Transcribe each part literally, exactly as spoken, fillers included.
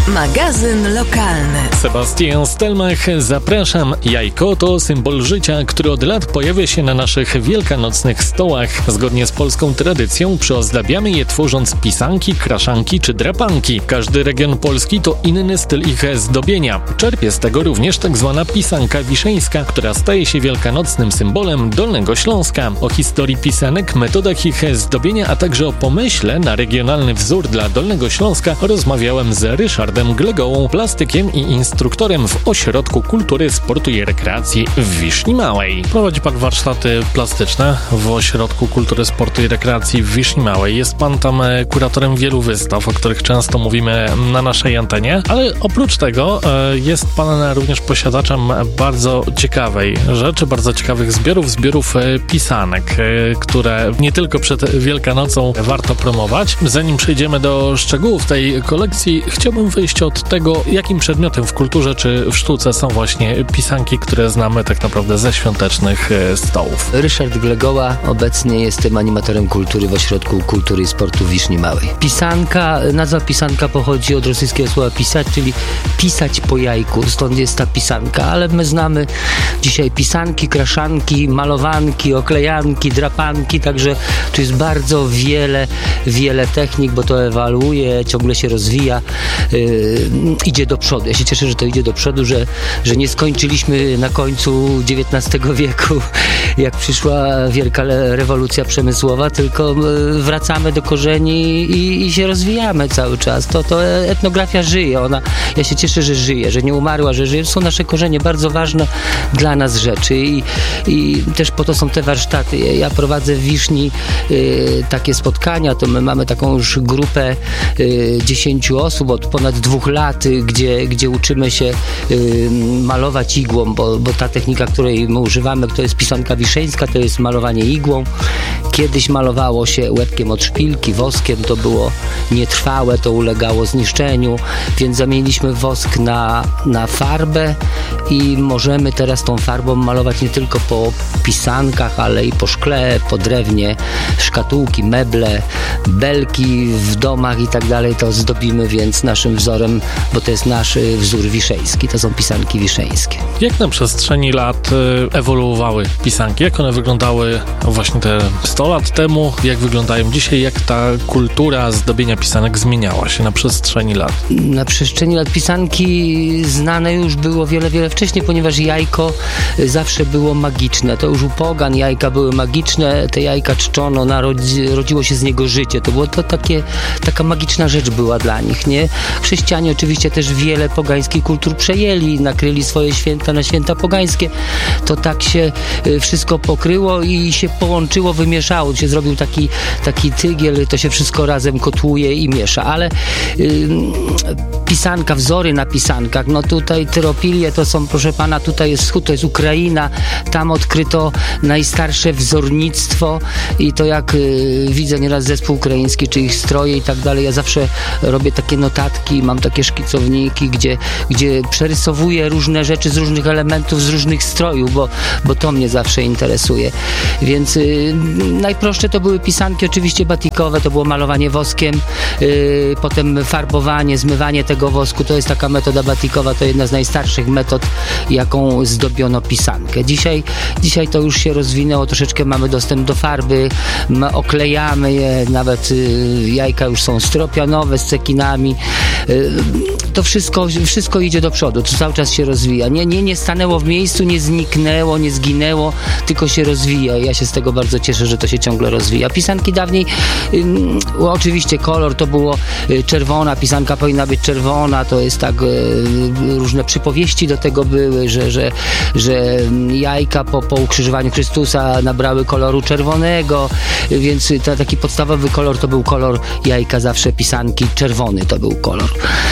Magazyn lokalny. Sebastian Stelmach, zapraszam. Jajko to symbol życia, który od lat pojawia się na naszych wielkanocnych stołach. Zgodnie z polską tradycją przyozdabiamy je tworząc pisanki, kraszanki czy drapanki. Każdy region Polski to inny styl ich zdobienia. Czerpie z tego również tak zwana pisanka wiszeńska, która staje się wielkanocnym symbolem Dolnego Śląska. O historii pisanek, metodach ich zdobienia, a także o pomyśle na regionalny wzór dla Dolnego Śląska rozmawiałem z Ryszardem Glegołą, plastykiem i instruktorem w Ośrodku Kultury, Sportu i Rekreacji w Wiszni Małej. Prowadzi pan warsztaty plastyczne w Ośrodku Kultury, Sportu i Rekreacji w Wiszni Małej. Jest pan tam kuratorem wielu wystaw, o których często mówimy na naszej antenie, ale oprócz tego jest pan również posiadaczem bardzo ciekawej rzeczy, bardzo ciekawych zbiorów, zbiorów pisanek, które nie tylko przed Wielkanocą warto promować. Zanim przejdziemy do szczegółów tej kolekcji, chciałbym wyjść od tego, jakim przedmiotem w kulturze czy w sztuce są właśnie pisanki, które znamy tak naprawdę ze świątecznych stołów. Ryszard Glegoła, obecnie jestem animatorem kultury w Ośrodku Kultury i Sportu w Wiszni Małej. Pisanka, nazwa pisanka pochodzi od rosyjskiego słowa pisać, czyli pisać po jajku, stąd jest ta pisanka, ale my znamy dzisiaj pisanki, kraszanki, malowanki, oklejanki, drapanki, także tu jest bardzo wiele, wiele technik, bo to ewoluuje, ciągle się rozwija, yy, idzie do przodu. Ja się cieszę, że to idzie do przodu, że, że nie skończyliśmy na końcu dziewiętnastego wieku, jak przyszła wielka rewolucja przemysłowa, tylko wracamy do korzeni i, i się rozwijamy cały czas. To, to etnografia żyje, ona, ja się cieszę, że żyje, że nie umarła, że żyje. To są nasze korzenie, bardzo ważne dla nas rzeczy i, i też po to są te warsztaty. Ja prowadzę w Wiszni y, takie spotkania, to my mamy taką już grupę y, dziesięciu osób od ponad dwóch lat, gdzie, gdzie uczymy się y, malować igłą, bo, bo ta technika, której my używamy, to jest pisanka wiszeńska, to jest malowanie igłą. Kiedyś malowało się łebkiem od szpilki, woskiem, to było nietrwałe, to ulegało zniszczeniu, więc zamieniliśmy wosk na, na farbę i możemy teraz tą farbą malować nie tylko po pisankach, ale i po szkle, po drewnie, szkatułki, meble, belki w domach i tak dalej, to zdobimy więc naszym wzorem, bo to jest nasz wzór wiszeński, to są pisanki wiszeńskie. Jak na przestrzeni lat ewoluowały pisanki? Jak one wyglądały właśnie te sto lat temu? Jak wyglądają dzisiaj? Jak ta kultura zdobienia pisanek zmieniała się na przestrzeni lat? Na przestrzeni lat pisanki znane już było wiele, wiele wcześniej, ponieważ jajko zawsze było magiczne. To już u pogan jajka były magiczne, te jajka czczono, narodzi, rodziło się z niego życie. To było to takie, taka magiczna rzecz była dla nich, nie? Chrześcijanie oczywiście też wiele pogańskich kultur przejęli, nakryli swoje święta na święta pogańskie. To tak się wszystko pokryło i się połączyło, wymieszało. Się zrobił taki, taki tygiel, to się wszystko razem kotłuje i miesza. Ale yy, pisanka, wzory na pisankach, no tutaj tyropilie to są, proszę pana, tutaj jest wschód, to jest Ukraina, tam odkryto najstarsze wzornictwo i to jak yy, widzę nieraz zespół ukraiński, czy ich stroje i tak dalej, ja zawsze robię takie notatki, mam takie szkicowniki, gdzie, gdzie przerysowuję różne rzeczy z różnych elementów, z różnych strojów, bo, bo to mnie zawsze interesuje. Więc yy, najprostsze to były pisanki oczywiście batikowe, to było malowanie woskiem, yy, potem farbowanie, zmywanie tego wosku, to jest taka metoda batikowa, to jedna z najstarszych metod, jaką zdobiono pisankę. Dzisiaj, dzisiaj to już się rozwinęło, troszeczkę mamy dostęp do farby, ma, oklejamy je, nawet yy, jajka już są styropianowe z cekinami. Yy, to wszystko, wszystko idzie do przodu, to cały czas się rozwija. Nie, nie, nie stanęło w miejscu, nie zniknęło, nie zginęło, tylko się rozwija. Ja się z tego bardzo cieszę, że to się ciągle rozwija. Pisanki dawniej, yy, oczywiście kolor to było yy, czerwona, pisanka powinna być czerwona, to jest tak, yy, różne przypowieści do tego były, że, że, że jajka po, po ukrzyżowaniu Chrystusa nabrały koloru czerwonego, więc ta, taki podstawowy kolor to był kolor jajka, zawsze pisanki, czerwony to był kolor.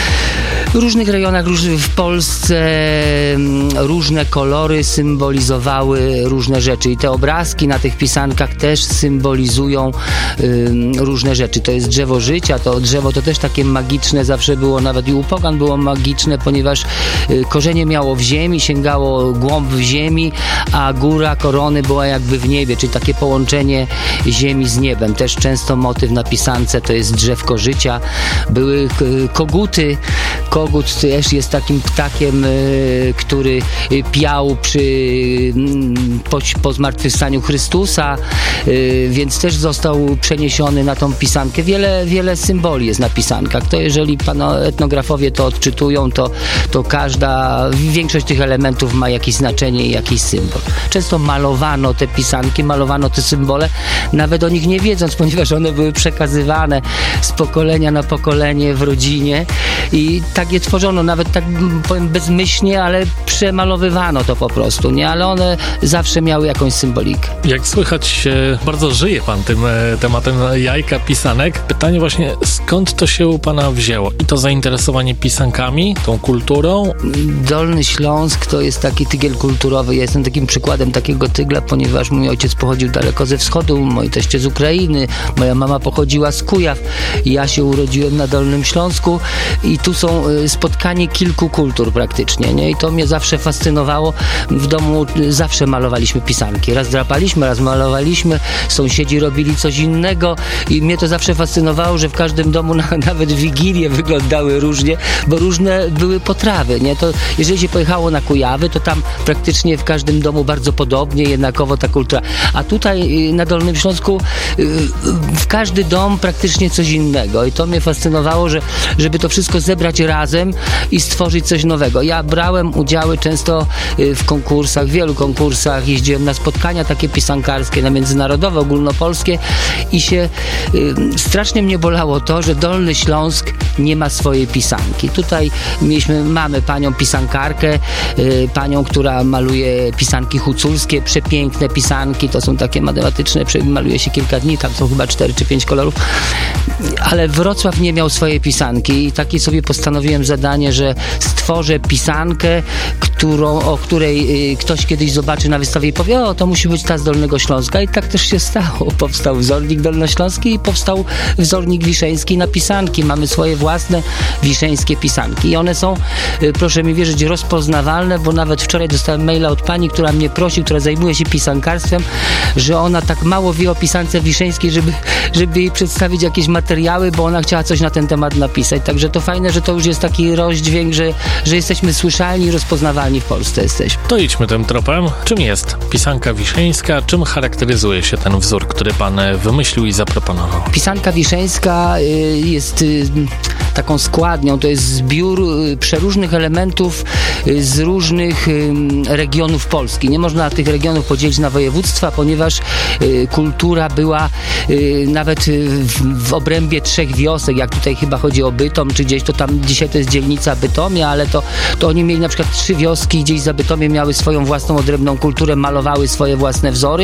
W różnych rejonach w Polsce różne kolory symbolizowały różne rzeczy i te obrazki na tych pisankach też symbolizują różne rzeczy. To jest drzewo życia, to drzewo to też takie magiczne zawsze było, nawet i u pogan było magiczne, ponieważ korzenie miało w ziemi, sięgało głąb w ziemi, a góra korony była jakby w niebie, czyli takie połączenie ziemi z niebem. Też często motyw na pisance to jest drzewko życia. Były koguty, Kogut też jest takim ptakiem, który piał przy, po, po zmartwychwstaniu Chrystusa, więc też został przeniesiony na tą pisankę. Wiele, wiele symboli jest na pisankach. To jeżeli pano etnografowie to odczytują, to, to każda, większość tych elementów ma jakieś znaczenie i jakiś symbol. Często malowano te pisanki, malowano te symbole, nawet o nich nie wiedząc, ponieważ one były przekazywane z pokolenia na pokolenie w rodzinie i tak je tworzono, nawet tak powiem bezmyślnie, ale przemalowywano to po prostu, nie? Ale one zawsze miały jakąś symbolikę. Jak słychać, bardzo żyje pan tym tematem jajka, pisanek. Pytanie właśnie, skąd to się u pana wzięło? I to zainteresowanie pisankami, tą kulturą? Dolny Śląsk to jest taki tygiel kulturowy. Ja jestem takim przykładem takiego tygla, ponieważ mój ojciec pochodził daleko ze wschodu, moi teście z Ukrainy, moja mama pochodziła z Kujaw. Ja się urodziłem na Dolnym Śląsku i tu są spotkanie kilku kultur praktycznie, nie? I to mnie zawsze fascynowało. W domu zawsze malowaliśmy pisanki. Raz drapaliśmy, raz malowaliśmy, sąsiedzi robili coś innego i mnie to zawsze fascynowało, że w każdym domu na, nawet wigilie wyglądały różnie, bo różne były potrawy, nie? To jeżeli się pojechało na Kujawy, to tam praktycznie w każdym domu bardzo podobnie, jednakowo ta kultura. A tutaj na Dolnym Śląsku w każdy dom praktycznie coś innego i to mnie fascynowało, że żeby to wszystko zebrać razem i stworzyć coś nowego. Ja brałem udziały często w konkursach, w wielu konkursach, jeździłem na spotkania takie pisankarskie, na międzynarodowe, ogólnopolskie i się y, strasznie mnie bolało to, że Dolny Śląsk nie ma swojej pisanki. Tutaj mieliśmy, mamy panią pisankarkę, y, panią, która maluje pisanki huculskie, przepiękne pisanki, to są takie matematyczne, maluje się kilka dni, tam są chyba cztery czy pięć kolorów, ale Wrocław nie miał swojej pisanki i takie sobie postanowiłem zadanie, że stworzę pisankę, którą, o której y, ktoś kiedyś zobaczy na wystawie i powie, o, to musi być ta z Dolnego Śląska i tak też się stało. Powstał wzornik dolnośląski i powstał wzornik wiszeński na pisanki. Mamy swoje własne wiszeńskie pisanki i one są, y, proszę mi wierzyć, rozpoznawalne, bo nawet wczoraj dostałem maila od pani, która mnie prosi, która zajmuje się pisankarstwem, że ona tak mało wie o pisance wiszeńskiej, żeby, żeby jej przedstawić jakieś materiały, bo ona chciała coś na ten temat napisać. Także to fajne, że to już jest taki rozdźwięk, że, że jesteśmy słyszalni i rozpoznawalni w Polsce jesteśmy. To idźmy tym tropem. Czym jest pisanka wiszeńska? Czym charakteryzuje się ten wzór, który pan wymyślił i zaproponował? Pisanka wiszeńska jest taką składnią, to jest zbiór przeróżnych elementów z różnych regionów Polski. Nie można tych regionów podzielić na województwa, ponieważ kultura była nawet w, w obrębie trzech wiosek, jak tutaj chyba chodzi o Bytom, czy gdzieś to tam, dzisiaj to jest dzielnica Bytomia, ale to, to oni mieli na przykład trzy wioski, gdzieś za Bytomiem miały swoją własną odrębną kulturę, malowały swoje własne wzory,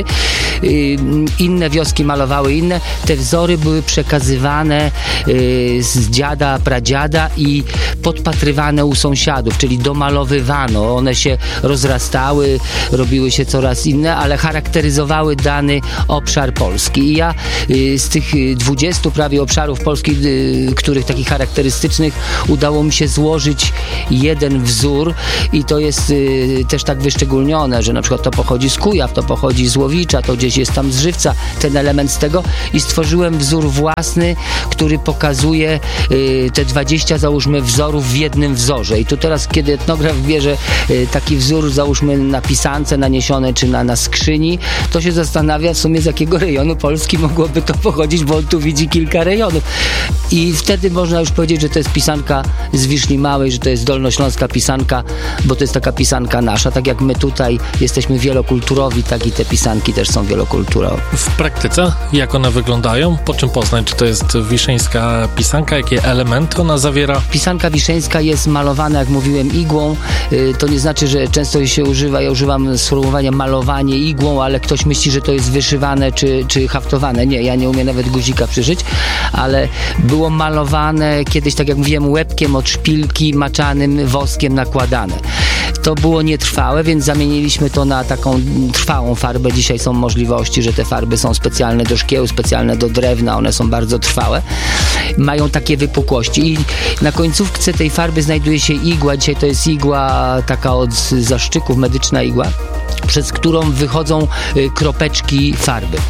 inne wioski malowały inne. Te wzory były przekazywane z dziada, pradziada i podpatrywane u sąsiadów, czyli domalowywano. One się rozrastały, robiły się coraz inne, ale charakteryzowały dany obszar Polski. I ja z tych dwudziestu prawie obszarów Polski, których takich charakterystycznych udało mi się złożyć jeden wzór i to jest też tak wyszczególnione, że na przykład to pochodzi z Kujaw, to pochodzi z Łowicza, to gdzieś jest tam z Żywca, ten element z tego i stworzyłem wzór własny, który pokazuje y, te dwadzieścia, załóżmy, wzorów w jednym wzorze. I tu teraz, kiedy etnograf bierze y, taki wzór, załóżmy, na pisance naniesione, czy na, na skrzyni, to się zastanawia w sumie, z jakiego rejonu Polski mogłoby to pochodzić, bo on tu widzi kilka rejonów. I wtedy można już powiedzieć, że to jest pisanka z Wiszni Małej, że to jest dolnośląska pisanka, bo to jest taka pisanka nasza. Tak jak my tutaj jesteśmy wielokulturowi, tak i te pisanki też są wielokulturowe. W praktyce jak one wyglądają? Po czym poznać, czy to jest wiszeńska pisanka? Jakie elementy ona zawiera? Pisanka wiszeńska jest malowana, jak mówiłem, igłą. To nie znaczy, że często się używa, ja używam sformułowania malowanie igłą, ale ktoś myśli, że to jest wyszywane czy, czy haftowane. Nie, ja nie umiem nawet guzika przyszyć, ale było malowane kiedyś, tak jak mówiłem, łebkiem od szpilki maczanym woskiem nakładane. To było nietrwałe, więc zamieniliśmy to na taką trwałą farbę. Dzisiaj są możliwości, że te farby są specjalne do szkieł, specjalne do drewna, one są bardzo trwałe. Mają takie wypukłości i na końcówce tej farby znajduje się igła. Dzisiaj to jest igła taka od zaszczyków, medyczna igła, przez którą wychodzą kropeczki farby.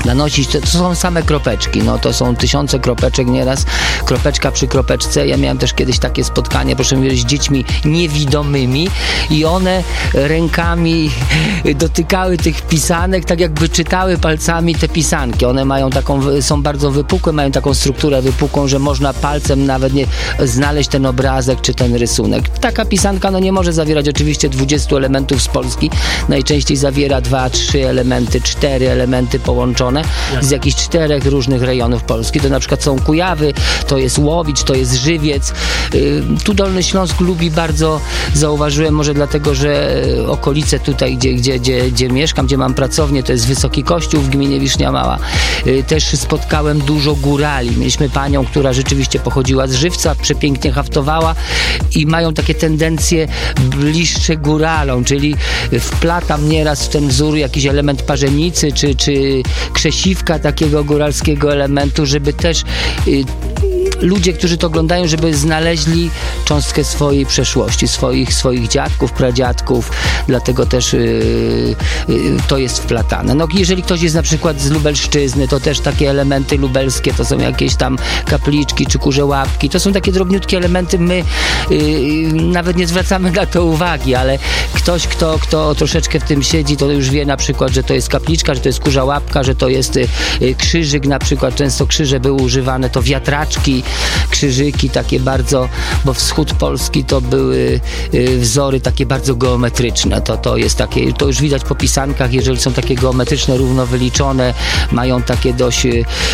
nanosić, to, to są same kropeczki, no to są tysiące kropeczek nieraz, kropeczka przy kropeczce. Ja miałem też kiedyś takie spotkanie, proszę mi powiedzieć, z dziećmi niewidomymi i one rękami dotykały tych pisanek, tak jakby czytały palcami te pisanki. One mają taką, są bardzo wypukłe, mają taką strukturę wypukłą, że można palcem nawet nie znaleźć ten obrazek czy ten rysunek. Taka pisanka no nie może zawierać oczywiście dwudziestu elementów z Polski, najczęściej zawiera dwa, trzy elementy, cztery elementy połączone z jakichś czterech różnych rejonów Polski. To na przykład są Kujawy, to jest Łowicz, to jest Żywiec. Yy, tu Dolny Śląsk lubi bardzo, zauważyłem, może dlatego, że okolice tutaj, gdzie, gdzie, gdzie, gdzie mieszkam, gdzie mam pracownię, to jest Wysoki Kościół w gminie Wisznia Mała. Yy, też spotkałem dużo górali. Mieliśmy panią, która rzeczywiście pochodziła z Żywca, przepięknie haftowała i mają takie tendencje bliższe góralom, czyli wplatam nieraz w ten wzór jakiś element parzenicy, czy, czy krzesiwka takiego góralskiego elementu, żeby też y, ludzie, którzy to oglądają, żeby znaleźli cząstkę swojej przeszłości, swoich, swoich dziadków, pradziadków, dlatego też yy, yy, to jest wplatane. No, jeżeli ktoś jest na przykład z Lubelszczyzny, to też takie elementy lubelskie, to są jakieś tam kapliczki czy kurze łapki, to są takie drobniutkie elementy, my yy, nawet nie zwracamy na to uwagi, ale ktoś, kto, kto troszeczkę w tym siedzi, to już wie na przykład, że to jest kapliczka, że to jest kurza łapka, że to jest yy, krzyżyk na przykład, często krzyże były używane, to wiatraczki, krzyżyki takie bardzo, bo wschód Polski to były y, wzory takie bardzo geometryczne, to, to jest takie, to już widać po pisankach, jeżeli są takie geometryczne, równo wyliczone, mają takie dość y,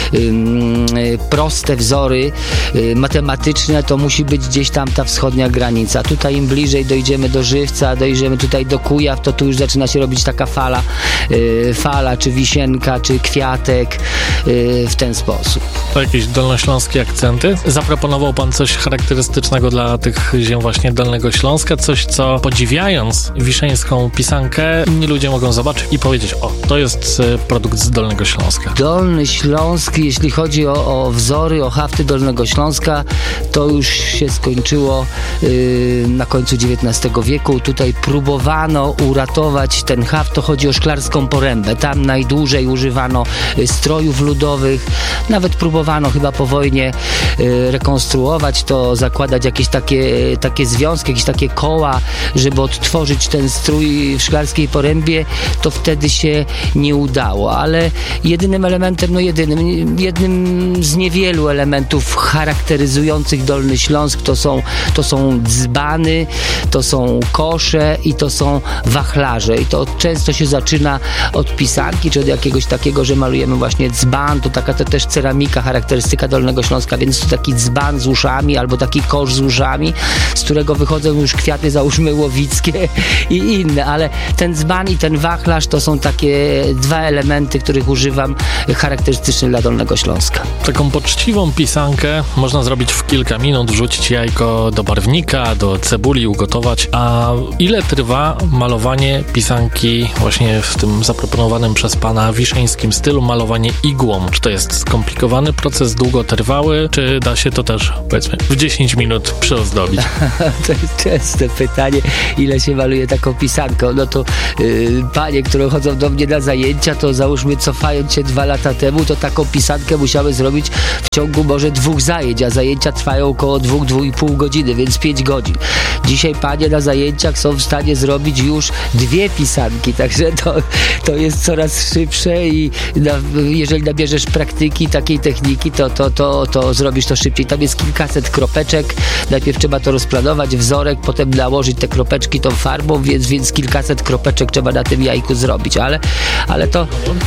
y, proste wzory y, matematyczne, to musi być gdzieś tam ta wschodnia granica. Tutaj im bliżej dojdziemy do Żywca, dojdziemy tutaj do Kujaw, to tu już zaczyna się robić taka fala, y, fala, czy wisienka, czy kwiatek y, w ten sposób. To jakieś dolnośląskie akcenty? Zaproponował pan coś charakterystycznego dla tych ziem właśnie Dolnego Śląska, coś, co podziwiając wiszeńską pisankę, inni ludzie mogą zobaczyć i powiedzieć, o, to jest produkt z Dolnego Śląska. Dolny Śląsk, jeśli chodzi o, o wzory, o hafty Dolnego Śląska, to już się skończyło yy, na końcu dziewiętnastego wieku. Tutaj próbowano uratować ten haft, to chodzi o Szklarską Porębę. Tam najdłużej używano strojów ludowych, nawet próbowano chyba po wojnie rekonstruować to, zakładać jakieś takie, takie związki, jakieś takie koła, żeby odtworzyć ten strój w Szklarskiej Porębie, to wtedy się nie udało, ale jedynym elementem, no jedynym, jednym z niewielu elementów charakteryzujących Dolny Śląsk to są, to są dzbany, to są kosze i to są wachlarze i to często się zaczyna od pisanki, czy od jakiegoś takiego, że malujemy właśnie dzban, to taka to też ceramika, charakterystyka Dolnego Śląska, więc to taki dzban z uszami albo taki kosz z uszami, z którego wychodzą już kwiaty, załóżmy łowickie i inne, ale ten dzban i ten wachlarz to są takie dwa elementy, których używam charakterystyczne dla Dolnego Śląska. Taką poczciwą pisankę można zrobić w kilka minut, wrzucić jajko do barwnika, do cebuli, ugotować. A ile trwa malowanie pisanki właśnie w tym zaproponowanym przez pana wiszeńskim stylu, malowanie igłą? Czy to jest skomplikowany proces, długotrwały, czy da się to też, powiedzmy, w dziesięć minut przyozdobić? To jest częste pytanie, ile się maluje taką pisanką. No to yy, panie, które chodzą do mnie na zajęcia, to załóżmy cofając się dwa lata temu, to taką pisankę musiały zrobić w ciągu może dwóch zajęć, a zajęcia trwają około dwóch, dwóch i pół godziny, więc pięć godzin. Dzisiaj panie na zajęciach są w stanie zrobić już dwie pisanki, także to, to jest coraz szybsze i na, jeżeli nabierzesz praktyki takiej techniki, to, to, to, to zrobisz to szybciej. Tam jest kilkaset kropeczek, najpierw trzeba to rozplanować, wzorek, potem nałożyć te kropeczki tą farbą, więc, więc kilkaset kropeczek trzeba na tym jajku zrobić, ale, ale to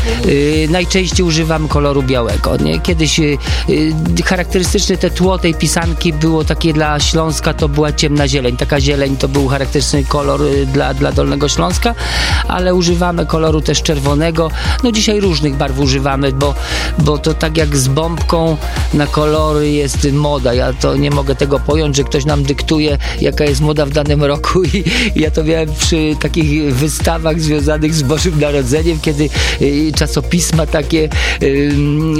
yy, najczęściej używam koloru białego. Nie? Kiedyś yy, yy, charakterystyczne te tło tej pisanki było takie dla Śląska, to była ciemna zieleń. Taka zieleń to był charakterystyczny kolor yy, dla, dla Dolnego Śląska, ale używamy koloru też czerwonego. No dzisiaj różnych barw używamy, bo, bo to tak jak z bombką na kolory pory jest moda. Ja to nie mogę tego pojąć, że ktoś nam dyktuje, jaka jest moda w danym roku i, i ja to miałem przy takich wystawach związanych z Bożym Narodzeniem, kiedy y, czasopisma takie y,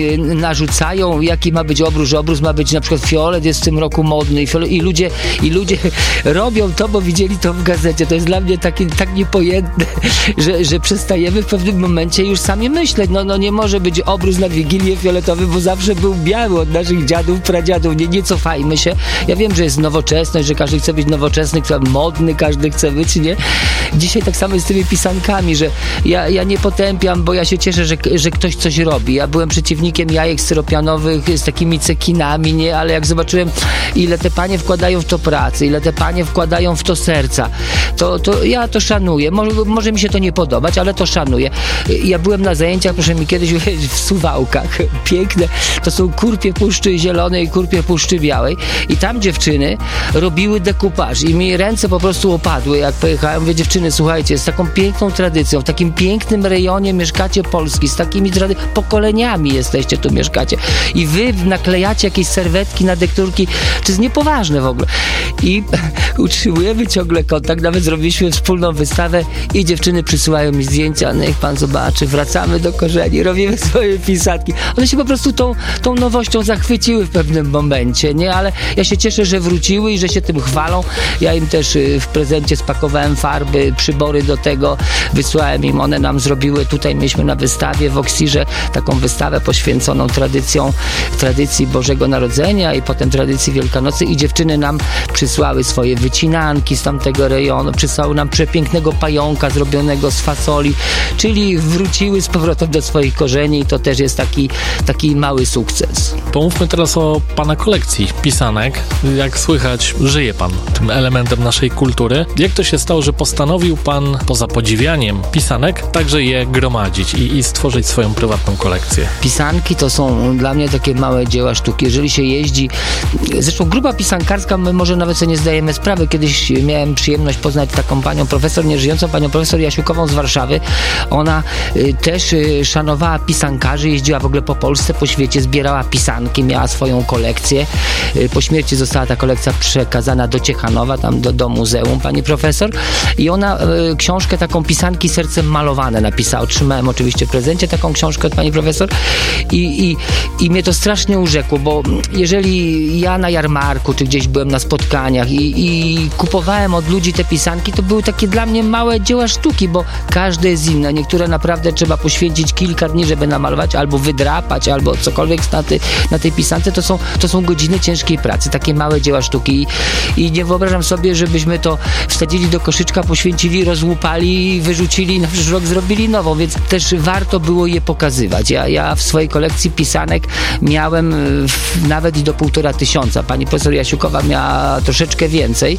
narzucają, jaki ma być obróz, że obróz ma być na przykład fiolet jest w tym roku modny i, fiolet, i, ludzie, i ludzie robią to, bo widzieli to w gazecie. To jest dla mnie takie, tak niepojętne, że, że przestajemy w pewnym momencie już sami myśleć. No, no nie może być obrus na Wigilię fioletowy, bo zawsze był biały od naszych dziadów, pradziadów. Nie, nie cofajmy się. Ja wiem, że jest nowoczesność, że każdy chce być nowoczesny, modny, każdy chce być, nie? Dzisiaj tak samo jest z tymi pisankami, że ja, ja nie potępiam, bo ja się cieszę, że, że ktoś coś robi. Ja byłem przeciwnikiem jajek styropianowych z takimi cekinami, nie? Ale jak zobaczyłem, ile te panie wkładają w to pracy, ile te panie wkładają w to serca, to, to ja to szanuję. Może, może mi się to nie podobać, ale to szanuję. Ja byłem na zajęciach, proszę mi kiedyś w Suwałkach. Piękne. To są kurpie Puszczy Zielonej i kurpie Puszczy Białej. I tam dziewczyny robiły dekupaż i mi ręce po prostu opadły, jak pojechałem. Mówię, dziewczyny, słuchajcie, z taką piękną tradycją, w takim pięknym rejonie mieszkacie Polski, z takimi trady- pokoleniami jesteście tu, mieszkacie. I wy naklejacie jakieś serwetki na dekturki. To jest niepoważne w ogóle. I utrzymujemy ciągle kontakt, nawet zrobiliśmy wspólną wystawę i dziewczyny przysyłają mi zdjęcia, niech pan zobaczy, wracamy do korzeni, robimy swoje pisanki. One się po prostu tą, tą nowością zachwyciły w pewnym momencie, nie? Ale ja się cieszę, że wróciły i że się tym chwalą. Ja im też w prezencie spakowałem farby, przybory do tego, wysłałem im, one nam zrobiły, tutaj mieliśmy na wystawie w Oksirze taką wystawę poświęconą tradycją, tradycji Bożego Narodzenia i potem tradycji Wielkanocy i dziewczyny nam przysłały swoje wycinanki z tamtego rejonu, przysłały nam przepięknego pająka zrobionego z fasoli, czyli wróciły z powrotem do swoich korzeni i to też jest taki, taki mały sukces. Pomówmy teraz o pana kolekcji pisanek. Jak słychać, żyje pan tym elementem naszej kultury. Jak to się stało, że postanowił pan poza podziwianiem pisanek także je gromadzić i, i stworzyć swoją prywatną kolekcję? Pisanki to są dla mnie takie małe dzieła sztuki. Jeżeli się jeździ, zresztą grupa pisankarska, my może nawet sobie nie zdajemy sprawy. Kiedyś miałem przyjemność poznać taką panią profesor, nieżyjącą panią profesor Jasiukową z Warszawy. Ona y, też y, szanowała pisankarzy, jeździła w ogóle po Polsce, po świecie, zbierała pisanki, miała swoją kolekcję. Y, po śmierci została ta kolekcja przekazana do Ciechanowa, tam do, do muzeum pani profesor i ona y, książkę taką Pisanki sercem malowane napisała. Otrzymałem oczywiście w prezencie taką książkę od pani profesor i, i, i mnie to strasznie urzekło, bo jeżeli ja na jarmarku, czy gdzieś byłem na spotkaniach i, i kupowałem od ludzi te pisanki, to były takie dla mnie małe dzieła sztuki, bo każde jest inne. Niektóre naprawdę trzeba poświęcić kilka dni, żeby namalować, albo wydrapać, albo cokolwiek na, ty, na tej pisance. To są, to są godziny ciężkiej pracy, takie małe dzieła sztuki i, i nie wyobrażam sobie, żebyśmy to wsadzili do koszyczka, poświęcili, rozłupali, wyrzucili i na przyszły rok zrobili nową, więc też warto było je pokazywać. Ja, ja w swojej kolekcji pisanek miałem w, nawet i do półtora tysiąca. Pani profesor Jasiukowa miała troszeczkę więcej.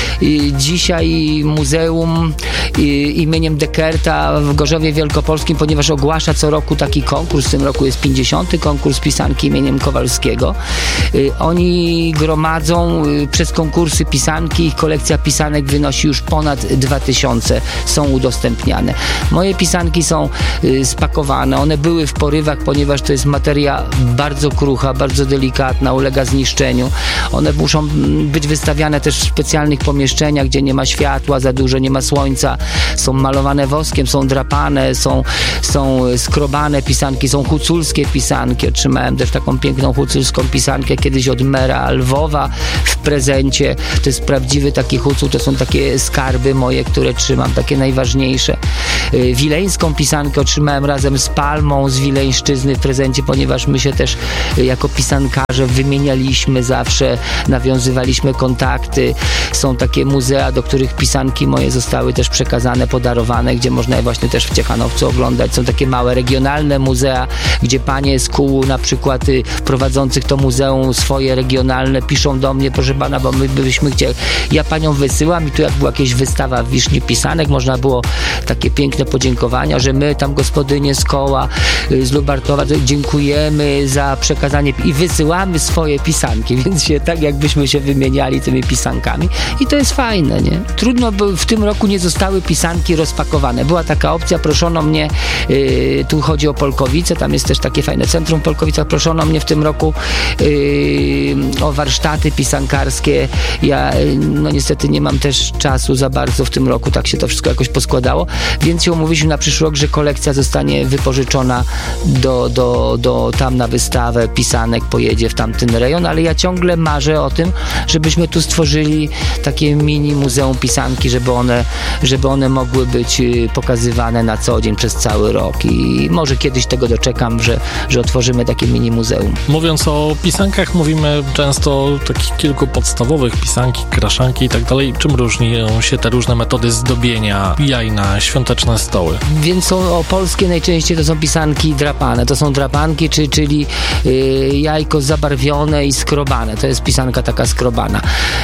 I dzisiaj muzeum i, imieniem Dekerta w Gorzowie Wielkopolskim, ponieważ ogłasza co roku taki konkurs, w tym roku jest pięćdziesiąty konkurs pisanki imieniem Kowalskiego. Y, oni gromadzą y, przez konkursy pisanki, ich kolekcja pisanek wynosi już ponad dwa tysiące, są udostępniane. Moje pisanki są y, spakowane, one były w porywach, ponieważ to jest materia bardzo krucha, bardzo delikatna, ulega zniszczeniu. One muszą być wystawiane też w specjalnych pomieszczeniach, gdzie nie ma światła za dużo, nie ma słońca, są malowane woskiem, są drapane, są, są skrobane pisanki, są huculskie pisanki. Otrzymałem też taką piękną huculską pisankę kiedyś od mera Lwowa w prezencie. To jest prawdziwy taki hucul, to są takie skarby moje, które trzymam, takie najważniejsze. Wileńską pisankę otrzymałem razem z Palmą z Wileńszczyzny w prezencie, ponieważ my się też jako pisankarze wymienialiśmy zawsze, nawiązywaliśmy kontakty. Są takie muzea, do których pisanki moje zostały też przekazane, podarowane, gdzie można je właśnie też w Ciechanowcu oglądać. Są takie małe regionalne muzea, gdzie panie z kół na przykład y, prowadzących to muzeum swoje regionalne piszą do mnie, proszę pana, bo my byśmy chcieli. Ja panią wysyłam i tu jak była jakaś wystawa w Wiszni Pisanek, można było takie piękne podziękowania, że my tam gospodynie z koła y, z Lubartowa dziękujemy za przekazanie i wysyłamy swoje pisanki, więc się tak jakbyśmy się wymieniali tymi pisankami i to jest fajne, nie? Trudno, bo w tym roku nie zostały pisanki rozpakowane. Była taka opcja, proszono mnie, yy, tu chodzi o Polkowice, tam jest też takie fajne centrum w Polkowicach, proszono mnie w tym roku, yy, o warsztaty pisankarskie. Ja no niestety nie mam też czasu za bardzo w tym roku, tak się to wszystko jakoś poskładało, więc się umówiliśmy na przyszły rok, że kolekcja zostanie wypożyczona do, do, do tam na wystawę pisanek, pojedzie w tamten rejon, ale ja ciągle marzę o tym, żebyśmy tu stworzyli takie mini muzeum pisanki, żeby one, żeby one mogły być pokazywane na co dzień przez cały rok i może kiedyś tego doczekam, że, że otworzymy takie mini muzeum. Mówiąc o pisankach, mówimy często o takich kilku podstawowych, pisanki, kraszanki i tak dalej. Czym różnią się te różne metody zdobienia jaj na świąteczne stoły? Więc są o polskie najczęściej to są pisanki drapane. To są drapanki, czy, czyli yy, jajko zabarwione i skrobane. To jest pisanka taka skrobana.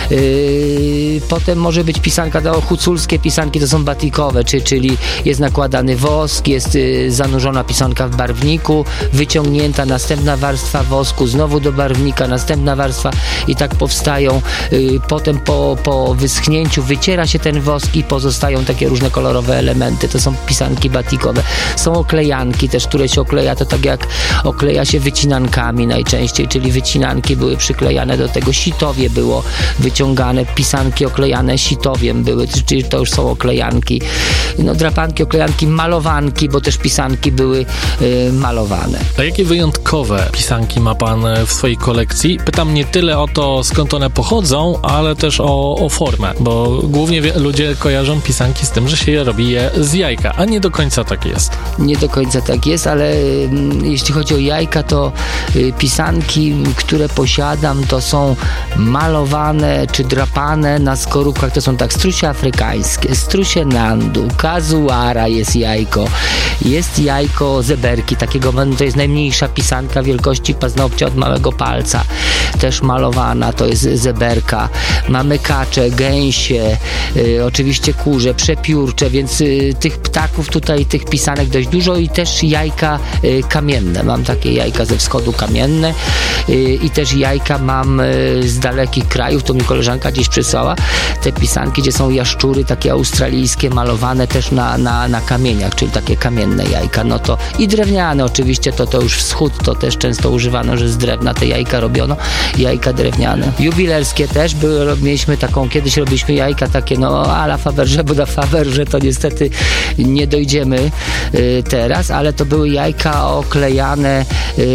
Yy, potem może być pisanka, to huculskie pisanki to są batikowe, czy, czyli jest nakładany wosk, jest yy, zanurzona pisanka w barwniku, wyciągnięta następna warstwa wosku, znowu do barwnika, następna warstwa i tak powstają. Yy, potem po, po wyschnięciu wyciera się ten wosk i pozostają takie różne kolorowe elementy. To są pisanki batikowe. Są oklejanki też, które się okleja, to tak jak okleja się wycinankami najczęściej, czyli wycinanki były przyklejane do tego, sitowie było wyciągane, pisanki oklejane sitowiem były, czyli to już są oklejanki. No drapanki, oklejanki, malowanki, bo też pisanki były y, malowane. A jakie wyjątkowe pisanki ma pan w swojej kolekcji? Pytam nie tyle o to, skąd one pochodzą, ale też o, o formę, bo głównie wie, ludzie kojarzą pisanki z tym, że się je robi je z jajka, a nie do końca tak jest. Nie do końca tak jest, ale y, jeśli chodzi o jajka, to y, pisanki, które posiadam, to są malowane czy drapane na skorupkach. To są tak strusie afrykańskie, strusie nandu, kazuara jest jajko, jest jajko zeberki, takiego, to jest najmniejsza pisanka wielkości paznokcia od małego palca, też malowana, to jest zeberka. Mamy kacze, gęsie, y, oczywiście kurze, przepiórcze, więc y, tych ptaków tutaj, tych pisanek dość dużo i też jajka y, kamienne. Mam takie jajka ze wschodu kamienne y, i też jajka mam y, z dalekich krajów, to mi koleżanka gdzieś przysłała, te pisanki, gdzie są jaszczury takie australijskie, malowane też na, na, na kamieniach, czyli takie kamienne jajka, no to i drewniane oczywiście, to to już wschód, to też często używano, że z drewna te jajka robiono, jajka drewniane. Jubilerskie też były, mieliśmy taką, kiedyś robiliśmy jajka takie, no a la Faberże, bo na Faberże to niestety nie dojdziemy y, teraz, ale to były jajka oklejane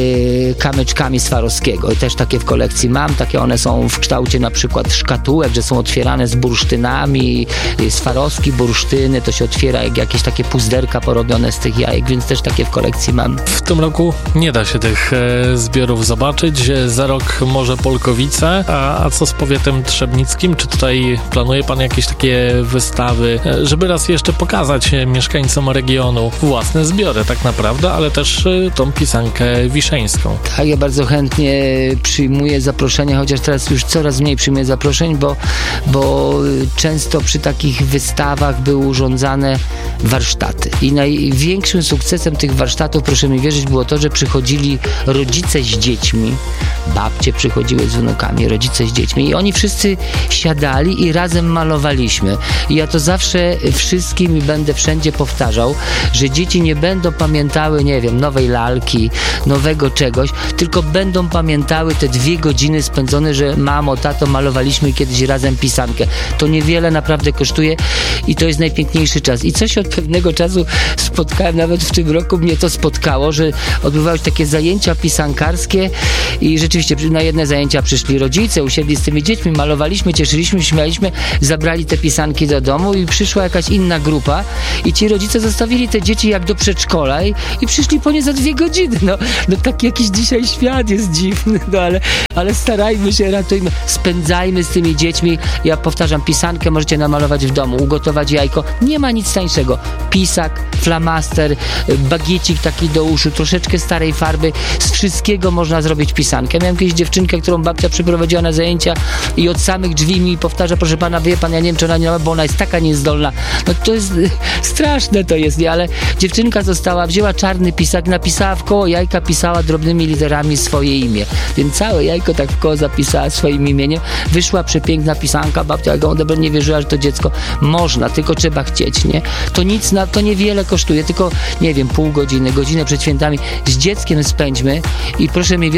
y, kamyczkami Swarowskiego i też takie w kolekcji mam, takie one są w kształcie na przykład szkatułek, że są otwierane z bursztynami, y, Swarowski, bursztyny, to się otwiera jak jakieś takie puzderka porobione z tych jajek, więc też takie w kolekcji mam. W tym roku nie da się tych e, zbiorów zobaczyć, za rok może Polkowice, a, a co z powiatem trzebnickim? Czy tutaj planuje pan jakieś takie wystawy, e, żeby raz jeszcze pokazać mieszkańcom regionu własne zbiory tak naprawdę, ale też e, tą pisankę wiszeńską? Tak, ja bardzo chętnie przyjmuję zaproszenia, chociaż teraz już coraz mniej przyjmuję zaproszeń, bo, bo często przy takich wystawach były urządzane warsztaty i największym sukcesem tych warsztatów, proszę mi wierzyć, było to, że przychodzili rodzice z dziećmi, babcie przychodziły z wnukami, rodzice z dziećmi i oni wszyscy siadali i razem malowaliśmy. I ja to zawsze wszystkim będę wszędzie powtarzał, że dzieci nie będą pamiętały, nie wiem, nowej lalki, nowego czegoś, tylko będą pamiętały te dwie godziny spędzone, że mamo, tato, malowaliśmy kiedyś razem pisankę. To niewiele naprawdę kosztuje i to jest najpiękniejszy czas. I coś od pewnego czasu spotkałem, nawet w tym roku mnie to spotkało, że odbywały się takie zajęcia pisankarskie i rzeczywiście na jedne zajęcia przyszli rodzice, usiedli z tymi dziećmi, malowaliśmy, cieszyliśmy, śmialiśmy, zabrali te pisanki do domu i przyszła jakaś inna grupa i ci rodzice zostawili te dzieci jak do przedszkola i, i przyszli po nie za dwie godziny. No, no taki jakiś dzisiaj świat jest dziwny, no ale, ale starajmy się, ratujmy, spędzajmy z tymi dziećmi. Ja powtarzam, pisankę możecie namalować w domu, ugotować jajko. Nie ma nic tańszego. Pisak, flamaster, bagiecik taki do uszu, troszeczkę starej farby. Z wszystkiego można zrobić pisankę. Miałem kiedyś dziewczynkę, którą babcia przyprowadziła na zajęcia i od samych drzwi mi powtarza, proszę pana, wie pan, ja nie wiem, czy ona nie ma, bo ona jest taka niezdolna. No to jest straszne to jest, nie? Ale dziewczynka została, wzięła czarny pisak, napisała w koło jajka, pisała drobnymi literami swoje imię. Więc całe jajko tak w koło zapisała swoim imieniem. Wyszła przepiękna pisanka, babcia jak ona nie wierzyła, że to dziecko można, tylko trzeba chcieć, nie? To nic, na, to niewiele kosztuje, tylko, nie wiem, pół godziny, godzinę przed świętami z dzieckiem spędźmy i proszę mi wierzyć,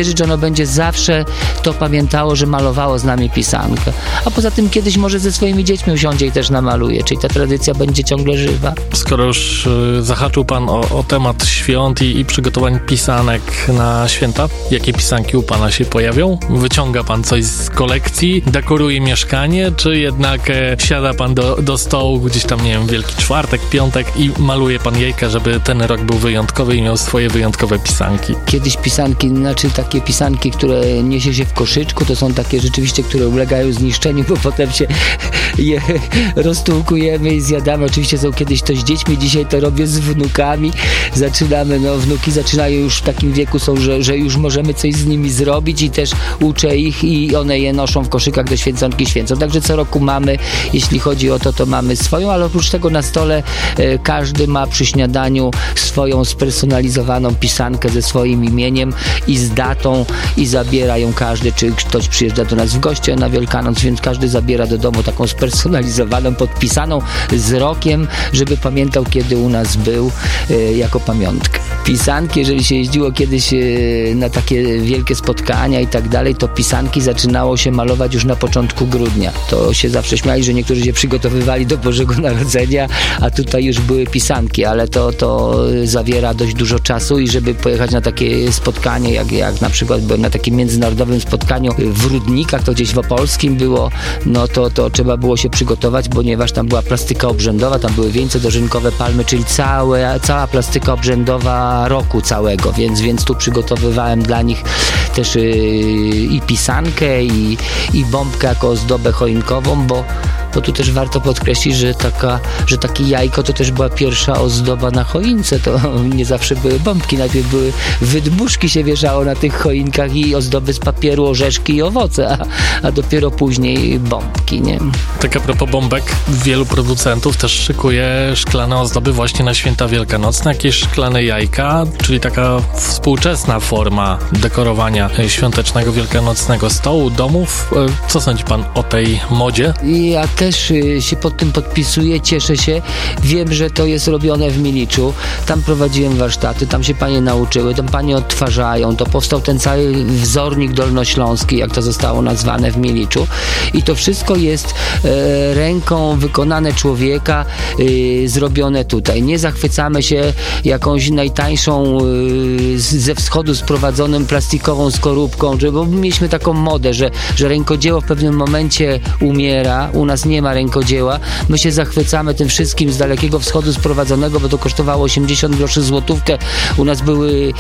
wierzyć, że ono będzie zawsze to pamiętało, że malowało z nami pisankę. A poza tym kiedyś może ze swoimi dziećmi usiądzie i też namaluje, czyli ta tradycja będzie ciągle żywa. Skoro już y, zahaczył Pan o, o temat świąt i, i przygotowań pisanek na święta, jakie pisanki u Pana się pojawią? Wyciąga Pan coś z kolekcji, dekoruje mieszkanie, czy jednak e, siada Pan do, do stołu gdzieś tam, nie wiem, Wielki Czwartek, Piątek i maluje Pan jajka, żeby ten rok był wyjątkowy i miał swoje wyjątkowe pisanki? Kiedyś pisanki, znaczy takie pisanki, które niesie się w koszyczku, to są takie rzeczywiście, które ulegają zniszczeniu, bo potem się je roztłukujemy i zjadamy. Oczywiście są kiedyś to z dziećmi, dzisiaj to robię z wnukami. Zaczynamy, no wnuki zaczynają już w takim wieku są, że, że już możemy coś z nimi zrobić i też uczę ich i one je noszą w koszykach do święconki święcą. Także co roku mamy, jeśli chodzi o to, to mamy swoją, ale oprócz tego na stole e, każdy ma przy śniadaniu swoją spersonalizowaną pisankę ze swoim imieniem i z datą i zabiera ją każdy, czy ktoś przyjeżdża do nas w goście na Wielkanoc, więc każdy zabiera do domu taką spersonalizowaną, podpisaną z rokiem, żeby pamiętał, kiedy u nas był e, jako pamiątkę. Pisanki, jeżeli się jeździło kiedyś e, na takie wielkie spotkania i tak dalej, to pisanki zaczynało się malować już na początku grudnia. To się zawsze śmiali, że niektórzy się przygotowywali do Bożego Narodzenia, a tutaj już były pisanki, ale to, to zawiera dość dużo czasu i żeby pojechać na takie spotkanie, jak, jak na przykład byłem na takim międzynarodowym spotkaniu w Rudnikach, to gdzieś w Opolskim było, no to, to trzeba było się przygotować, ponieważ tam była plastyka obrzędowa, tam były wieńce dożynkowe, palmy, czyli całe, cała plastyka obrzędowa roku całego, więc, więc tu przygotowywałem dla nich też yy, i pisankę, i, i bombkę jako ozdobę choinkową, bo bo tu też warto podkreślić, że taka, że takie jajko to też była pierwsza ozdoba na choince, to nie zawsze były bombki, najpierw były wydmuszki się wieszało na tych choinkach i ozdoby z papieru, orzeszki i owoce, a, a dopiero później bombki, nie? Tak a propos bombek, wielu producentów też szykuje szklane ozdoby właśnie na święta wielkanocne, jakieś szklane jajka, czyli taka współczesna forma dekorowania świątecznego, wielkanocnego stołu, domów. Co sądzi pan o tej modzie? Ja też się pod tym podpisuję, cieszę się. Wiem, że to jest robione w Miliczu. Tam prowadziłem warsztaty, tam się panie nauczyły, tam panie odtwarzają. To powstał ten cały wzornik dolnośląski, jak to zostało nazwane w Miliczu. I to wszystko jest e, ręką wykonane człowieka, e, zrobione tutaj. Nie zachwycamy się jakąś najtańszą e, ze wschodu sprowadzonym plastikową skorupką, bo mieliśmy taką modę, że, że rękodzieło w pewnym momencie umiera. U nas nie ma rękodzieła. My się zachwycamy tym wszystkim z Dalekiego Wschodu sprowadzonego, bo to kosztowało osiemdziesiąt groszy złotówkę. U nas były,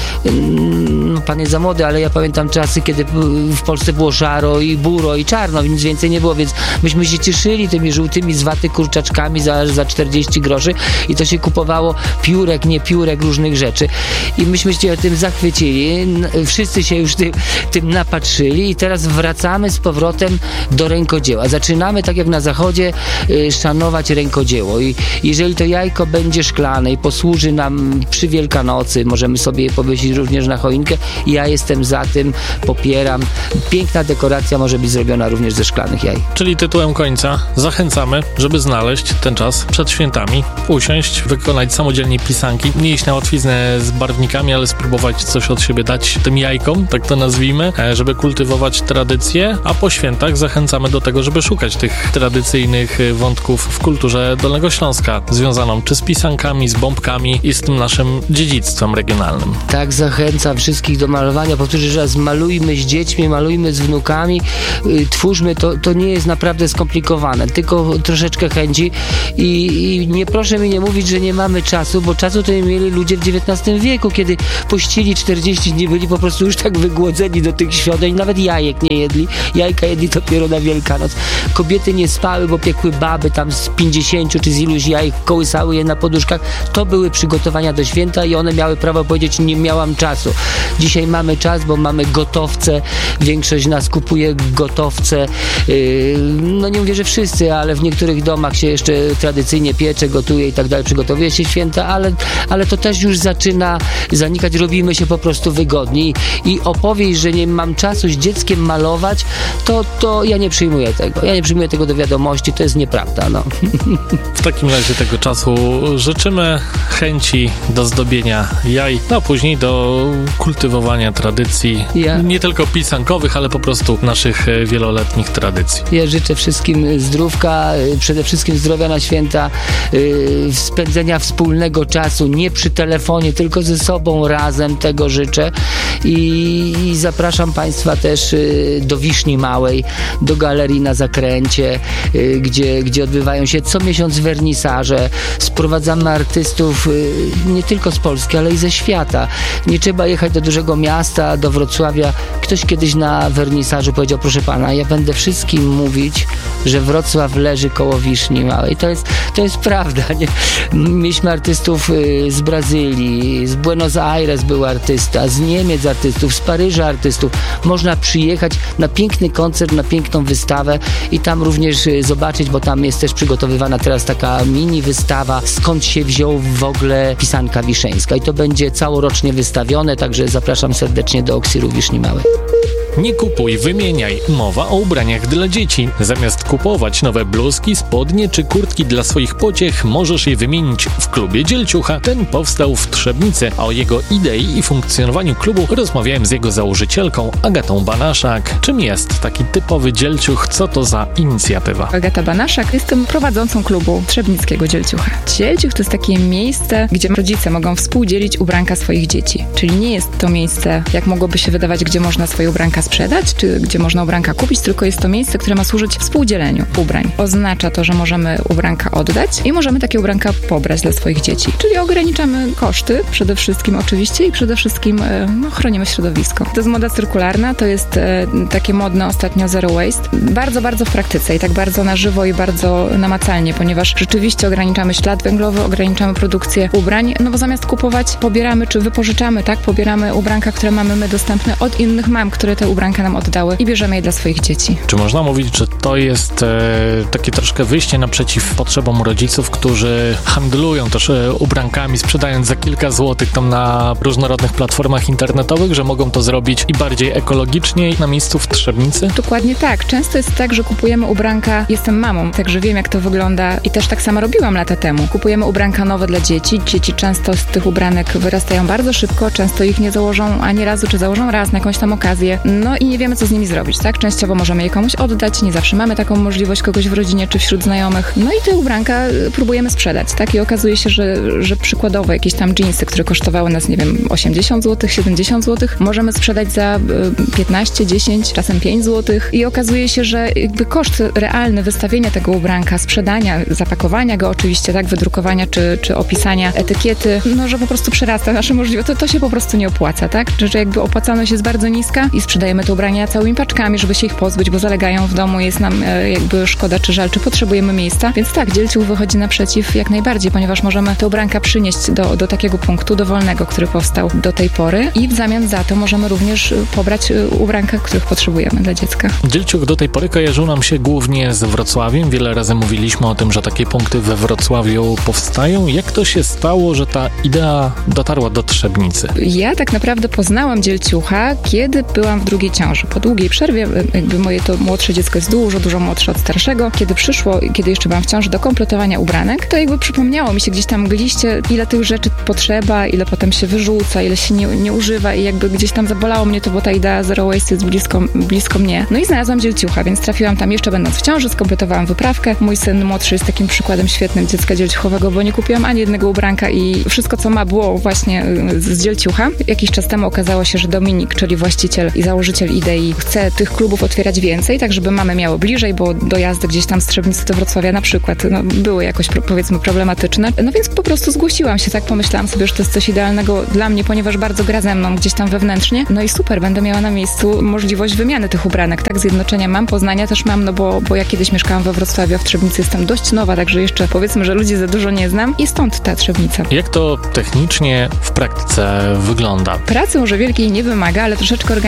no pan jest za młody, ale ja pamiętam czasy, kiedy w Polsce było szaro i buro i czarno, nic więcej nie było, więc myśmy się cieszyli tymi żółtymi z waty kurczaczkami za, za czterdzieści groszy i to się kupowało piórek, nie piórek, różnych rzeczy. I myśmy się tym zachwycili. Wszyscy się już tym, tym napatrzyli i teraz wracamy z powrotem do rękodzieła. Zaczynamy, tak jak na zachodzie, y, szanować rękodzieło i jeżeli to jajko będzie szklane i posłuży nam przy Wielkanocy, możemy sobie je powiesić również na choinkę, ja jestem za tym, popieram. Piękna dekoracja może być zrobiona również ze szklanych jaj. Czyli tytułem końca zachęcamy, żeby znaleźć ten czas przed świętami, usiąść, wykonać samodzielnie pisanki, nie iść na łatwiznę z barwnikami, ale spróbować coś od siebie dać tym jajkom, tak to nazwijmy, żeby kultywować tradycje, a po świętach zachęcamy do tego, żeby szukać tych tradycyjnych wątków w kulturze Dolnego Śląska, związaną czy z pisankami, z bombkami i z tym naszym dziedzictwem regionalnym. Tak, zachęcam wszystkich do malowania. Powtórzę, że raz malujmy z dziećmi, malujmy z wnukami, yy, twórzmy, to, to nie jest naprawdę skomplikowane, tylko troszeczkę chęci i, i nie proszę mi nie mówić, że nie mamy czasu, bo czasu to mieli ludzie w dziewiętnastym wieku, kiedy pościli czterdzieści dni, byli po prostu już tak wygłodzeni do tych świątecznych, nawet jajek nie jedli, jajka jedli dopiero na Wielkanoc. Kobiety nie spały, bo piekły baby tam z pięćdziesięciu czy z iluś jajek, kołysały je na poduszkach. To były przygotowania do święta i one miały prawo powiedzieć, nie miałam czasu. Dzisiaj mamy czas, bo mamy gotowce, większość nas kupuje gotowce, yy, no nie mówię, że wszyscy, ale w niektórych domach się jeszcze tradycyjnie piecze, gotuje i tak dalej, przygotowuje się święta, ale, ale to też już zaczyna zanikać, robimy się po prostu wygodni i opowieść, że nie mam czasu z dzieckiem malować, to, to ja nie przyjmuję tego. Ja nie przyjmuję tego do wiadomości, to jest nieprawda, no. W takim razie tego czasu życzymy chęci do zdobienia jaj, no a później do kultywowania tradycji, ja. nie tylko pisankowych, ale po prostu naszych wieloletnich tradycji. Ja życzę wszystkim zdrówka, przede wszystkim zdrowia na święta, yy, spędzenia wspólnego czasu, nie przy telefonie, tylko ze sobą razem, tego życzę i, i zapraszam Państwa też yy, do Wiszni Małej, do Galerii na Zakręcie, yy, gdzie, gdzie odbywają się co miesiąc wernisaże. Sprowadzamy artystów yy, nie tylko z Polski, ale i ze świata. Nie trzeba jechać do dużego miasta, do Wrocławia. Ktoś kiedyś na wernisażu powiedział, proszę pana, ja będę wszystkim mówić, że Wrocław leży koło Wiszni Małej. To jest, to jest prawda. Nie? Mieliśmy artystów yy, z Brazylii, z Buenos Aires był artysta, z Niemiec artystów, z Paryża artystów. Można przyjechać na piękny koncert, na piękną wystawę i tam również yy, zobaczyć, bo tam jest też przygotowywana teraz taka mini wystawa, skąd się wziął w ogóle pisanka wiszeńska i to będzie całorocznie wystawione, także zapraszam serdecznie do Oksiru Wiszni Małej. Nie kupuj, wymieniaj. Mowa o ubraniach dla dzieci. Zamiast kupować nowe bluzki, spodnie czy kurtki dla swoich pociech, możesz je wymienić w klubie Dzielciucha. Ten powstał w Trzebnicy, a o jego idei i funkcjonowaniu klubu rozmawiałem z jego założycielką Agatą Banaszak. Czym jest taki typowy Dzielciuch? Co to za inicjatywa? Agata Banaszak, jestem prowadzącą klubu Trzebnickiego Dzielciucha. Dzielciuch to jest takie miejsce, gdzie rodzice mogą współdzielić ubranka swoich dzieci. Czyli nie jest to miejsce, jak mogłoby się wydawać, gdzie można swoje ubranka sprzedać, czy gdzie można ubranka kupić, tylko jest to miejsce, które ma służyć współdzieleniu ubrań. Oznacza to, że możemy ubranka oddać i możemy takie ubranka pobrać dla swoich dzieci. Czyli ograniczamy koszty przede wszystkim oczywiście i przede wszystkim no, chronimy środowisko. To jest moda cyrkularna, to jest e, takie modne ostatnio zero waste. Bardzo, bardzo w praktyce i tak bardzo na żywo i bardzo namacalnie, ponieważ rzeczywiście ograniczamy ślad węglowy, ograniczamy produkcję ubrań, no bo zamiast kupować, pobieramy czy wypożyczamy, tak, pobieramy ubranka, które mamy my dostępne od innych mam, które te ubranka nam oddały i bierzemy je dla swoich dzieci. Czy można mówić, że to jest e, takie troszkę wyjście naprzeciw potrzebom rodziców, którzy handlują też e, ubrankami, sprzedając za kilka złotych tam na różnorodnych platformach internetowych, że mogą to zrobić i bardziej ekologicznie na miejscu w Trzebnicy? Dokładnie tak. Często jest tak, że kupujemy ubranka, jestem mamą, także wiem, jak to wygląda i też tak samo robiłam lata temu. Kupujemy ubranka nowe dla dzieci. Dzieci często z tych ubranek wyrastają bardzo szybko, często ich nie założą ani razu, czy założą raz na jakąś tam okazję. No i nie wiemy, co z nimi zrobić, tak? Częściowo możemy je komuś oddać, nie zawsze mamy taką możliwość kogoś w rodzinie czy wśród znajomych. No i te ubranka próbujemy sprzedać, tak? I okazuje się, że, że przykładowo jakieś tam dżinsy, które kosztowały nas, nie wiem, osiemdziesiąt złotych, siedemdziesiąt złotych, możemy sprzedać za piętnaście, dziesięć, czasem pięć złotych i okazuje się, że jakby koszt realny wystawienia tego ubranka, sprzedania, zapakowania go oczywiście, tak? Wydrukowania czy, czy opisania etykiety, no, że po prostu przerasta nasze możliwości. To, to się po prostu nie opłaca, tak? Że, że jakby opłacalność jest bardzo niska i sprzedajemy te ubrania całymi paczkami, żeby się ich pozbyć, bo zalegają w domu, jest nam e, jakby szkoda czy żal, czy potrzebujemy miejsca. Więc tak, Dzielciuch wychodzi naprzeciw jak najbardziej, ponieważ możemy te ubranka przynieść do, do takiego punktu dowolnego, który powstał do tej pory i w zamian za to możemy również pobrać ubranka, których potrzebujemy dla dziecka. Dzielciuch do tej pory kojarzył nam się głównie z Wrocławiem. Wiele razy mówiliśmy o tym, że takie punkty we Wrocławiu powstają. Jak to się stało, że ta idea dotarła do Trzebnicy? Ja tak naprawdę poznałam Dzielciucha, kiedy byłam w drugiej ciąży. Po długiej przerwie, jakby moje to młodsze dziecko jest dużo, dużo młodsze od starszego. Kiedy przyszło, kiedy jeszcze byłam w ciąży, do kompletowania ubranek, to jakby przypomniało mi się gdzieś tam mgliście, ile tych rzeczy potrzeba, ile potem się wyrzuca, ile się nie, nie używa i jakby gdzieś tam zabolało mnie to, bo ta idea zero waste jest blisko, blisko mnie. No i znalazłam Dzielciucha, więc trafiłam tam jeszcze będąc w ciąży, skompletowałam wyprawkę. Mój syn młodszy jest takim przykładem świetnym dziecka dzielciuchowego, bo nie kupiłam ani jednego ubranka i wszystko, co ma, było właśnie z Dzielciucha. Jakiś czas temu okazało się, że Dominik, czyli właściciel i założyciel idei, chce tych klubów otwierać więcej, tak żeby mamy miały bliżej, bo dojazdy gdzieś tam z Trzebnicy do Wrocławia na przykład no, były jakoś powiedzmy problematyczne. No więc po prostu zgłosiłam się, tak pomyślałam sobie, że to jest coś idealnego dla mnie, ponieważ bardzo gra ze mną gdzieś tam wewnętrznie. No i super, będę miała na miejscu możliwość wymiany tych ubranek, tak? Zjednoczenia mam, Poznania też mam, no bo, bo ja kiedyś mieszkałam we Wrocławiu, a w Trzebnicy jestem dość nowa, także jeszcze powiedzmy, że ludzi za dużo nie znam i stąd ta Trzebnica. Jak to technicznie w praktyce wygląda? Pracy może wielkiej nie wymaga, ale troszeczkę organizacji tak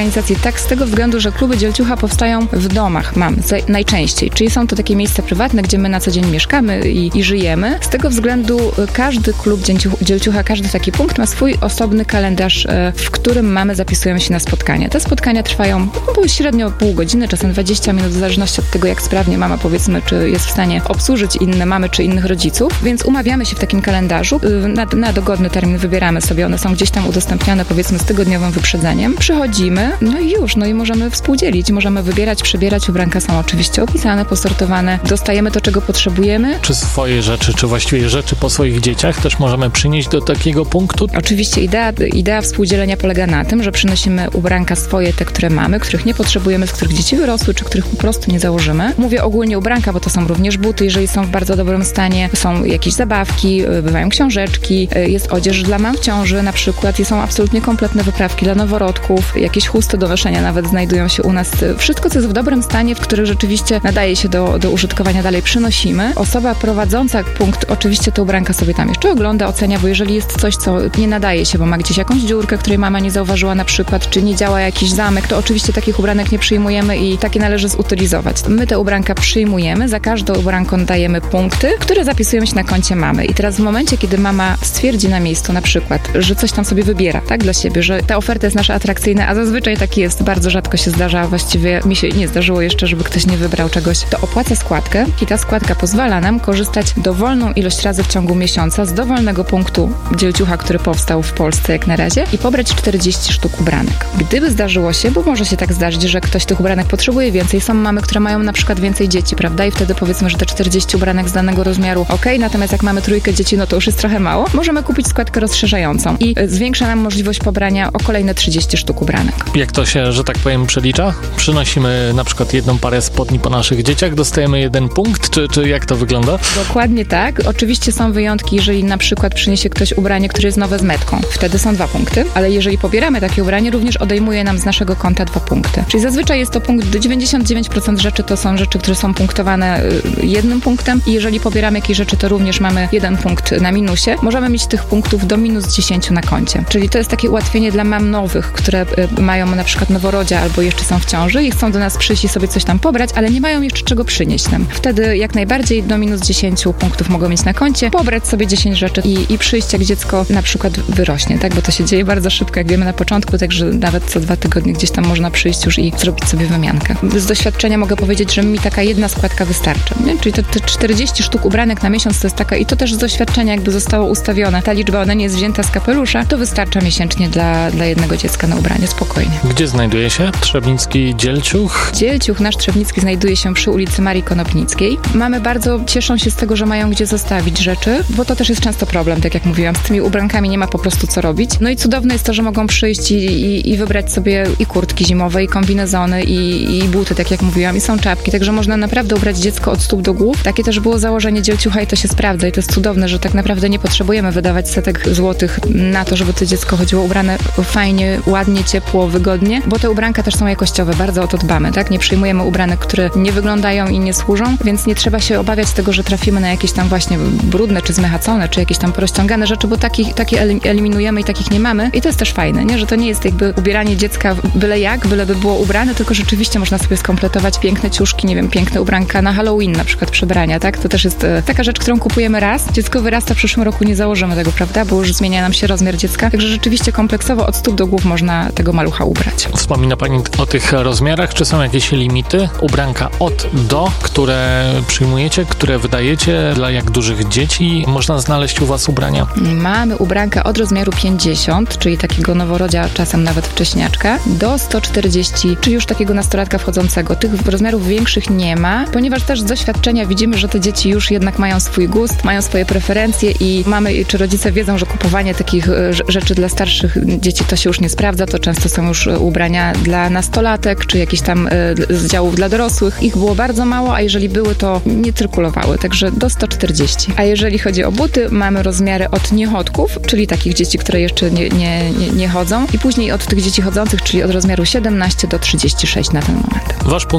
tak z tego względu, że kluby dzielciucha powstają w domach mam najczęściej, czyli są to takie miejsca prywatne, gdzie my na co dzień mieszkamy i, i żyjemy. Z tego względu każdy klub dzielciucha, każdy taki punkt ma swój osobny kalendarz, w którym mamy zapisujemy się na spotkania. Te spotkania trwają no, średnio pół godziny, czasem dwadzieścia minut, w zależności od tego, jak sprawnie mama, powiedzmy, czy jest w stanie obsłużyć inne mamy, czy innych rodziców, więc umawiamy się w takim kalendarzu. Na, na dogodny termin wybieramy sobie, one są gdzieś tam udostępniane, powiedzmy, z tygodniowym wyprzedzeniem. Przychodzimy, no i już, no i możemy współdzielić, możemy wybierać, przebierać, ubranka są oczywiście opisane, posortowane, dostajemy to, czego potrzebujemy. Czy swoje rzeczy, czy właściwie rzeczy po swoich dzieciach też możemy przynieść do takiego punktu? Oczywiście idea, idea współdzielenia polega na tym, że przynosimy ubranka swoje, te, które mamy, których nie potrzebujemy, z których dzieci wyrosły, czy których po prostu nie założymy. Mówię ogólnie ubranka, bo to są również buty, jeżeli są w bardzo dobrym stanie, są jakieś zabawki, bywają książeczki, jest odzież dla mam w ciąży na przykład i są absolutnie kompletne wyprawki dla noworodków, jakieś chusty do noszenia nawet znajdują się u nas. Wszystko, co jest w dobrym stanie, w którym rzeczywiście nadaje się do, do użytkowania, dalej przynosimy. Osoba prowadząca punkt oczywiście te ubranka sobie tam jeszcze ogląda, ocenia, bo jeżeli jest coś, co nie nadaje się, bo ma gdzieś jakąś dziurkę, której mama nie zauważyła na przykład, czy nie działa jakiś zamek, to oczywiście takich ubranek nie przyjmujemy i takie należy zutylizować. My te ubranka przyjmujemy, za każdą ubranką dajemy punkty, które zapisujemy się na koncie mamy. I teraz w momencie, kiedy mama stwierdzi na miejscu na przykład, że coś tam sobie wybiera, tak, dla siebie, że ta oferta jest nasza atrakcyjna, a zazwyczaj tak jest, bardzo rzadko się zdarza, właściwie mi się nie zdarzyło jeszcze, żeby ktoś nie wybrał czegoś, to opłaca składkę i ta składka pozwala nam korzystać dowolną ilość razy w ciągu miesiąca z dowolnego punktu dzielciucha, który powstał w Polsce jak na razie i pobrać czterdzieści sztuk ubranek. Gdyby zdarzyło się, bo może się tak zdarzyć, że ktoś tych ubranek potrzebuje więcej, są mamy, które mają na przykład więcej dzieci, prawda, i wtedy powiedzmy, że te czterdzieści ubranek z danego rozmiaru ok, natomiast jak mamy trójkę dzieci, no to już jest trochę mało, możemy kupić składkę rozszerzającą i zwiększa nam możliwość pobrania o kolejne trzydzieści sztuk ubranek. Jak to się, że tak powiem, przelicza? Przynosimy na przykład jedną parę spodni po naszych dzieciach, dostajemy jeden punkt, czy, czy jak to wygląda? Dokładnie tak. Oczywiście są wyjątki, jeżeli na przykład przyniesie ktoś ubranie, które jest nowe z metką. Wtedy są dwa punkty, ale jeżeli pobieramy takie ubranie, również odejmuje nam z naszego konta dwa punkty. Czyli zazwyczaj jest to punkt, dziewięćdziesiąt dziewięć procent rzeczy to są rzeczy, które są punktowane jednym punktem i jeżeli pobieramy jakieś rzeczy, to również mamy jeden punkt na minusie. Możemy mieć tych punktów do minus dziesięć na koncie. Czyli to jest takie ułatwienie dla mam nowych, które mają na przykład noworodzia albo jeszcze są w ciąży i chcą do nas przyjść i sobie coś tam pobrać, ale nie mają jeszcze czego przynieść nam. Wtedy jak najbardziej do minus dziesięć punktów mogą mieć na koncie, pobrać sobie dziesięć rzeczy i, i przyjść jak dziecko na przykład wyrośnie, tak? Bo to się dzieje bardzo szybko, jak wiemy na początku, także nawet co dwa tygodnie gdzieś tam można przyjść już i zrobić sobie wymiankę. Z doświadczenia mogę powiedzieć, że mi taka jedna składka wystarcza, nie? Czyli te, te czterdzieści sztuk ubranek na miesiąc to jest taka, i to też z doświadczenia jakby zostało ustawione. Ta liczba, ona nie jest wzięta z kapelusza, to wystarcza miesięcznie dla, dla jednego dziecka na ubranie, spokojnie. Gdzie znajduje się Trzebnicki Dzielciuch? Dzielciuch nasz Trzebnicki znajduje się przy ulicy Marii Konopnickiej. Mamy bardzo, cieszą się z tego, że mają gdzie zostawić rzeczy, bo to też jest często problem, tak jak mówiłam, z tymi ubrankami nie ma po prostu co robić. No i cudowne jest to, że mogą przyjść i, i, i wybrać sobie i kurtki zimowe, i kombinezony, i, i buty, tak jak mówiłam, i są czapki, także można naprawdę ubrać dziecko od stóp do głów. Takie też było założenie Dzielciucha i to się sprawdza i to jest cudowne, że tak naprawdę nie potrzebujemy wydawać setek złotych na to, żeby to dziecko chodziło ubrane fajnie, ładnie, ciepło, wygodnie, bo te ubranka też są jakościowe, bardzo o to dbamy, tak? Nie przyjmujemy ubranek, które nie wyglądają i nie służą, więc nie trzeba się obawiać tego, że trafimy na jakieś tam właśnie brudne, czy zmechacone, czy jakieś tam porozciągane rzeczy, bo takich, takie eliminujemy i takich nie mamy i to jest też fajne, nie? Że to nie jest jakby ubieranie dziecka byle jak, byle by było ubrane, tylko rzeczywiście można sobie skompletować piękne ciuszki, nie wiem, piękne ubranka na Halloween na przykład przebrania, tak? To też jest e, taka rzecz, którą kupujemy raz, dziecko wyrasta, w przyszłym roku nie założymy tego, prawda? Bo już zmienia nam się rozmiar dziecka, także rzeczywiście kompleksowo od stóp do głów można tego malucha ubrać. Wspomina Pani o tych rozmiarach, czy są jakieś limity? Ubranka od do, które przyjmujecie, które wydajecie, dla jak dużych dzieci można znaleźć u Was ubrania? Mamy ubranka od rozmiaru pięćdziesiąt, czyli takiego noworodzia, czasem nawet wcześniaczka, do sto czterdzieści, czyli już takiego nastolatka wchodzącego. Tych rozmiarów większych nie ma, ponieważ też z doświadczenia widzimy, że te dzieci już jednak mają swój gust, mają swoje preferencje i mamy, czy rodzice wiedzą, że kupowanie takich rzeczy dla starszych dzieci to się już nie sprawdza, to często są już ubrania dla nastolatek, czy jakieś tam z działów dla dorosłych. Ich było bardzo mało, a jeżeli były, to nie cyrkulowały, także do sto czterdzieści. A jeżeli chodzi o buty, mamy rozmiary od niechodków, czyli takich dzieci, które jeszcze nie, nie, nie, nie chodzą i później od tych dzieci chodzących, czyli od rozmiaru siedemnaście do trzydziestu sześciu na ten moment. Wasz punkt